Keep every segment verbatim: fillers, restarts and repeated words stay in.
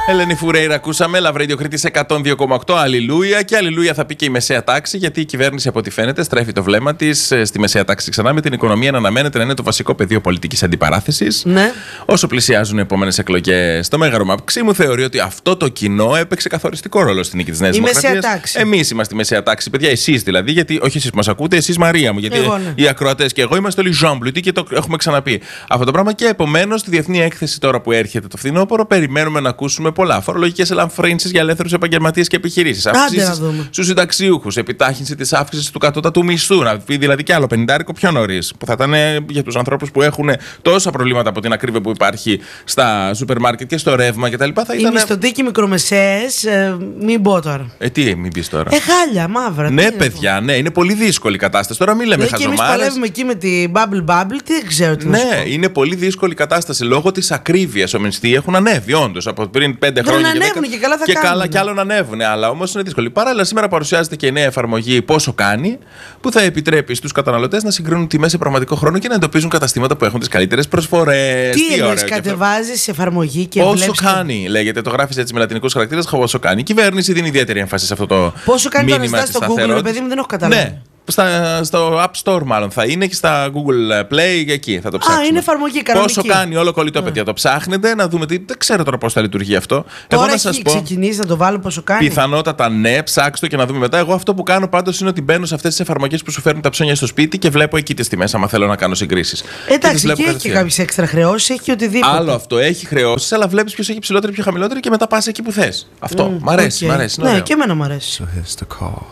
Ελένη Φουρέιρα ακούσαμε, Love Radio Κρήτης εκατόν δύο κόμμα οκτώ, αλληλούια. Και αλληλούια θα πει και η μεσαία τάξη, γιατί η κυβέρνηση από ό,τι φαίνεται στρέφει το βλέμμα της στη μεσαία τάξη ξανά, με την οικονομία να αναμένεται να είναι το βασικό πεδίο πολιτικής αντιπαράθεσης. Ναι. Όσο πλησιάζουν οι επόμενες εκλογές, το Μέγαρο Μαξίμου θεωρεί ότι αυτό το κοινό έπαιξε καθοριστικό ρόλο στην νίκη της Νέας Δημοκρατίας. Εμείς είμαστε η μεσαία τάξη, παιδιά, εσείς δηλαδή, γιατί όχι εσείς που μας ακούτε, εσείς Μαρία μου, γιατί εγώ, ναι. οι ακροατές και εγώ είμαστε όλοι ζόμπλουτοι και το έχουμε ξαναπεί αυτό το πράγμα. Και επομένως, στη διεθνή έκθεση τώρα που έρχεται το φθινόπωρο, περιμένουμε να ακούσουμε πολλά. Φορολογικές ελαφρύνσεις για ελεύθερους επαγγελματίες και επιχειρήσεις. Αυξήσεις στους συνταξιούχους. Επιτάχυνση της αύξησης του κατώτατου μισθού. Να πει δηλαδή κι άλλο πενηντάρικο πιο νωρίς. Που θα ήταν για τους ανθρώπους που έχουν τόσα προβλήματα από την ακρίβεια που υπάρχει στα σούπερ μάρκετ και στο ρεύμα κτλ. Θα ήταν. Οι μισθωτοί και οι μικρομεσαίες, ε, μην πω τώρα. Ε, τι, μην πεις τώρα. Ε, χάλια, μαύρα. Ναι, παιδιά, ναι, είναι πολύ δύσκολη η κατάσταση. Τώρα μην λέμε χαζομάρες. Και εμείς παλεύουμε εκεί με την Bubble Bubble, τι ξέρω τι. Ναι, είναι πολύ δύσκολη η κατάσταση λόγω της ακρίβειας. Οι μισθοί έχουν ανέβει, όντως, από πριν πέντε χρόνια. Να ανέβουν και, και καλά θα και κάνουν. Καλά, και άλλο να ανέβουν. Αλλά όμως είναι δύσκολο. Παράλληλα, σήμερα παρουσιάζεται και η νέα εφαρμογή Πόσο Κάνει, που θα επιτρέπει στους καταναλωτές να συγκρίνουν τιμές σε πραγματικό χρόνο και να εντοπίζουν καταστήματα που έχουν τις καλύτερες προσφορές. Τι εννοείς, κατεβάζεις εφαρμογή και Πόσο βλέπεις. κάνει, λέγεται. Το γράφεις έτσι με λατινικούς χαρακτήρες. Πόσο κάνει. Η κυβέρνηση δίνει ιδιαίτερη έμφαση σε αυτό το μήνυμα. Πόσο κάνει το αναστάσει στο Google, παιδί μου, δεν έχω καταλάβει. Ναι. Στα, στο App Store μάλλον θα είναι και στα Google Play, εκεί θα το ψάξουμε. Α, είναι εφαρμογή κανονική. Πόσο κάνει όλο κολλητό, yeah. παιδιά, το ψάχνετε, να δούμε τι. Δεν ξέρω τώρα πώς θα λειτουργεί αυτό. Τώρα εγώ να έχει σας πω, ξεκινήσει να το βάλω πόσο κάνει. Πιθανότατα ναι, ψάξτε το και να δούμε μετά. Εγώ αυτό που κάνω πάντως είναι ότι μπαίνω σε αυτές τις εφαρμογές που σου φέρνουν τα ψώνια στο σπίτι και βλέπω εκεί τις τιμές, άμα θέλω να κάνω συγκρίσεις. Εντάξει, και, και έχει και κάποιες έξτρα χρεώσεις, έχει και οτιδήποτε. Άλλο αυτό, έχει χρεώσεις, αλλά βλέπεις ποιος έχει ψηλότερη, πιο χαμηλότερη και μετά πας εκεί που θες. Αυτό. Mm, μ' αρέσει, okay. μ' αρέσει. Ναι, και εμένα μ' αρέσει. So here's the call.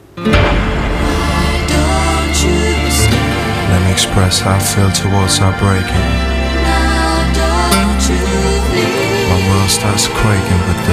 Let me express how I feel towards our breaking. My world starts quaking, but